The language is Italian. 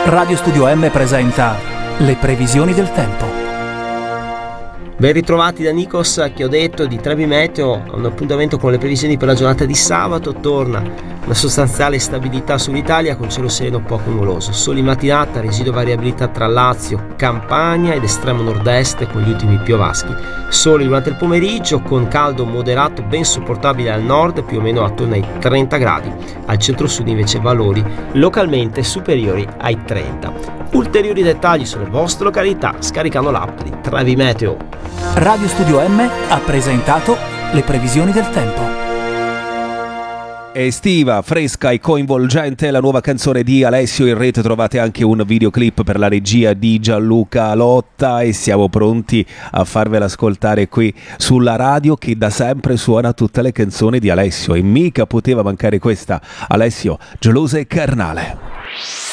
Radio Studio M presenta le previsioni del tempo. Ben ritrovati da Nikos Chiodetto di Trebi Meteo, a un appuntamento con le previsioni per la giornata di sabato. Torna una sostanziale stabilità sull'Italia con cielo sereno poco nuvoloso, sole in mattinata, residua variabilità tra Lazio, Campania ed estremo nord-est con gli ultimi piovaschi, sole durante il pomeriggio con caldo moderato ben sopportabile al nord, più o meno attorno ai 30 gradi, al centro-sud invece valori localmente superiori ai 30. Ulteriori dettagli sulle vostre località scaricando l'app di Trebi Meteo. Radio Studio M ha presentato le previsioni del tempo. Estiva, fresca e coinvolgente la nuova canzone di Alessio. In rete trovate anche un videoclip per la regia di Gianluca Lotta e siamo pronti a farvela ascoltare qui sulla radio che da sempre suona tutte le canzoni di Alessio e mica poteva mancare questa. Alessio, gelosa e carnale.